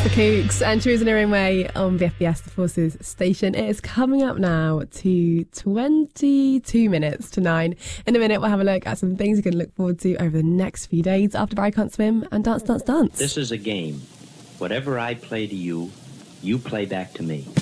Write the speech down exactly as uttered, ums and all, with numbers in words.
The Kooks and Teresa in her own way on V F B S, the Forces station. It is coming up now to twenty-two minutes to nine. In a minute, we'll have a look at some things you can look forward to over the next few days after Barry Can't Swim and Dance, Dance, Dance. This is a game. Whatever I play to you, you play back to me.